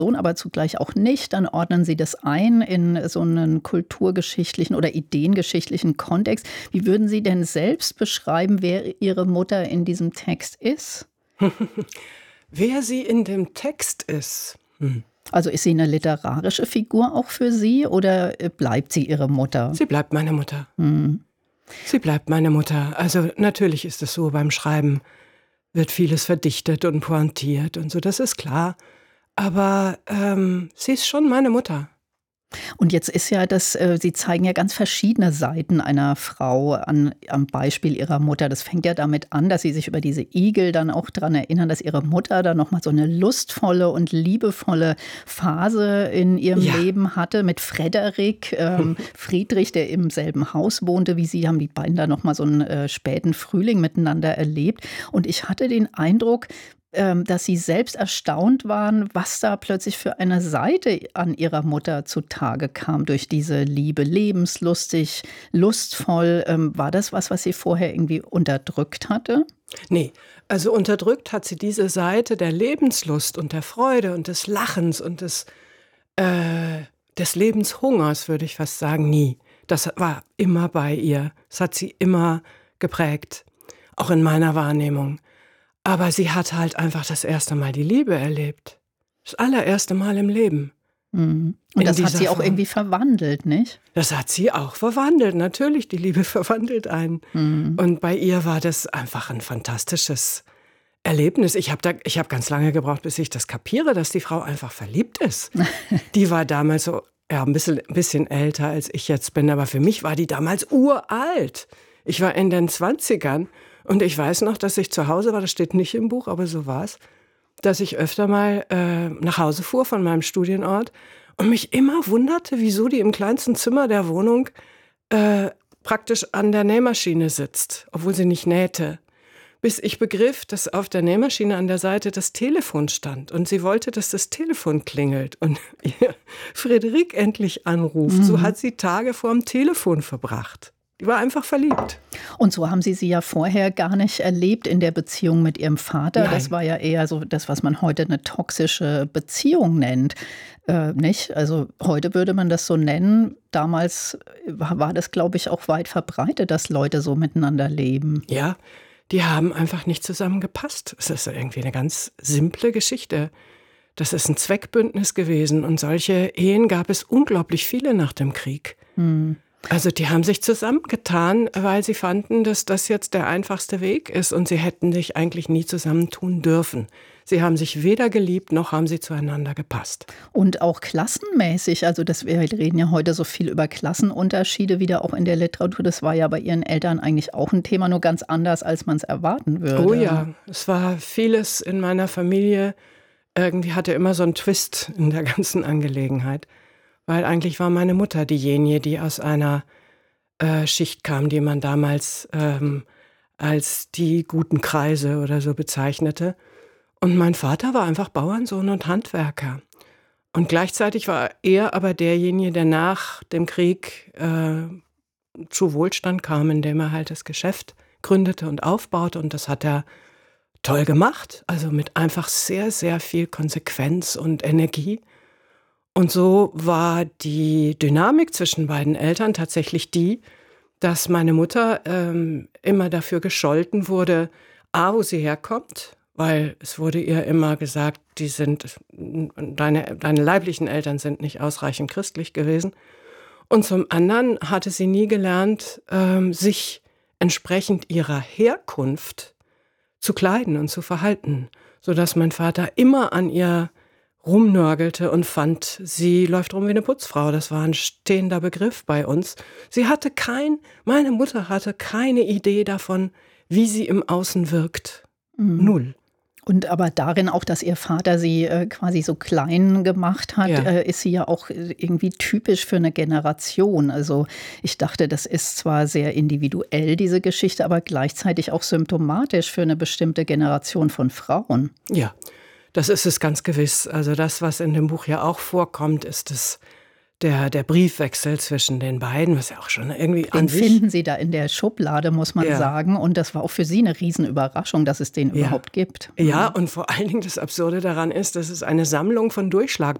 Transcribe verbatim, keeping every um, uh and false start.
aber zugleich auch nicht. Dann ordnen Sie das ein in so einen kulturgeschichtlichen oder ideengeschichtlichen Kontext. Wie würden Sie denn selbst beschreiben, wer Ihre Mutter in diesem Text ist? Wer sie in dem Text ist? Hm. Also ist sie eine literarische Figur auch für Sie oder äh, bleibt sie Ihre Mutter? Sie bleibt meine Mutter. Hm. Sie bleibt meine Mutter. Also natürlich ist es so, beim Schreiben wird vieles verdichtet und pointiert und so, das ist klar. Aber ähm, sie ist schon meine Mutter. Und jetzt ist ja das, äh, Sie zeigen ja ganz verschiedene Seiten einer Frau an, am Beispiel ihrer Mutter. Das fängt ja damit an, dass Sie sich über diese Igel dann auch daran erinnern, dass Ihre Mutter dann nochmal so eine lustvolle und liebevolle Phase in ihrem Ja. Leben hatte mit Frederik, ähm, Friedrich, der im selben Haus wohnte wie Sie, haben die beiden da nochmal so einen äh, späten Frühling miteinander erlebt. Und ich hatte den Eindruck, ähm, dass Sie selbst erstaunt waren, was da plötzlich für eine Seite an Ihrer Mutter zutage kam durch diese Liebe. Lebenslustig, lustvoll. Ähm, war das was, was sie vorher irgendwie unterdrückt hatte? Nee, also unterdrückt hat sie diese Seite der Lebenslust und der Freude und des Lachens und des, äh, des Lebenshungers, würde ich fast sagen, nie. Das war immer bei ihr. Das hat sie immer geprägt, auch in meiner Wahrnehmung. Aber sie hat halt einfach das erste Mal die Liebe erlebt. Das allererste Mal im Leben. Mhm. Und In das hat dieser sie auch Form. irgendwie verwandelt, nicht? Das hat sie auch verwandelt. Natürlich, die Liebe verwandelt einen. Mhm. Und bei ihr war das einfach ein fantastisches Erlebnis. Ich habe da, ich habe ganz lange gebraucht, bis ich das kapiere, dass die Frau einfach verliebt ist. Die war damals so, ja, ein bisschen, ein bisschen älter als ich jetzt bin, aber für mich war die damals uralt. Ich war in den Zwanzigern. Und ich weiß noch, dass ich zu Hause war, das steht nicht im Buch, aber so war es, dass ich öfter mal äh, nach Hause fuhr von meinem Studienort und mich immer wunderte, wieso die im kleinsten Zimmer der Wohnung äh, praktisch an der Nähmaschine sitzt, obwohl sie nicht nähte. Bis ich begriff, dass auf der Nähmaschine an der Seite das Telefon stand und sie wollte, dass das Telefon klingelt und ihr Friederik endlich anruft. Mhm. So hat sie Tage vorm Telefon verbracht. Die war einfach verliebt. Und so haben Sie sie ja vorher gar nicht erlebt in der Beziehung mit Ihrem Vater. Nein. Das war ja eher so das, was man heute eine toxische Beziehung nennt. Äh, nicht? Also heute würde man das so nennen. Damals war, war das, glaube ich, auch weit verbreitet, dass Leute so miteinander leben. Ja, die haben einfach nicht zusammengepasst. Es ist irgendwie eine ganz simple Geschichte. Das ist ein Zweckbündnis gewesen. Und solche Ehen gab es unglaublich viele nach dem Krieg. Hm. Also die haben sich zusammengetan, weil sie fanden, dass das jetzt der einfachste Weg ist und sie hätten sich eigentlich nie zusammentun dürfen. Sie haben sich weder geliebt, noch haben sie zueinander gepasst. Und auch klassenmäßig, also das, wir reden ja heute so viel über Klassenunterschiede wieder auch in der Literatur. Das war ja bei Ihren Eltern eigentlich auch ein Thema, nur ganz anders, als man es erwarten würde. Oh ja, es war vieles in meiner Familie, irgendwie hatte immer so einen Twist in der ganzen Angelegenheit. Weil eigentlich war meine Mutter diejenige, die aus einer äh, Schicht kam, die man damals ähm, als die guten Kreise oder so bezeichnete. Und mein Vater war einfach Bauernsohn und Handwerker. Und gleichzeitig war er aber derjenige, der nach dem Krieg äh, zu Wohlstand kam, indem er halt das Geschäft gründete und aufbaute. Und das hat er toll gemacht, also mit einfach sehr, sehr viel Konsequenz und Energie. Und so war die Dynamik zwischen beiden Eltern tatsächlich die, dass meine Mutter ähm, immer dafür gescholten wurde, a, wo sie herkommt, weil es wurde ihr immer gesagt, die sind, deine, deine leiblichen Eltern sind nicht ausreichend christlich gewesen. Und zum anderen hatte sie nie gelernt, ähm, sich entsprechend ihrer Herkunft zu kleiden und zu verhalten, sodass mein Vater immer an ihr rumnörgelte und fand, sie läuft rum wie eine Putzfrau. Das war ein stehender Begriff bei uns. Sie hatte kein, meine Mutter hatte keine Idee davon, wie sie im Außen wirkt. Mhm. Null. Und aber darin auch, dass ihr Vater sie äh, quasi so klein gemacht hat, Ja. äh, ist sie ja auch irgendwie typisch für eine Generation. Also ich dachte, das ist zwar sehr individuell, diese Geschichte, aber gleichzeitig auch symptomatisch für eine bestimmte Generation von Frauen. Ja. Das ist es ganz gewiss. Also das, was in dem Buch ja auch vorkommt, ist das der, der Briefwechsel zwischen den beiden, was ja auch schon irgendwie Den an sich... finden Sie da in der Schublade, muss man Ja. sagen. Und das war auch für Sie eine Riesenüberraschung, dass es den Ja. überhaupt gibt. Ja, und vor allen Dingen das Absurde daran ist, dass es eine Sammlung von Durchschlag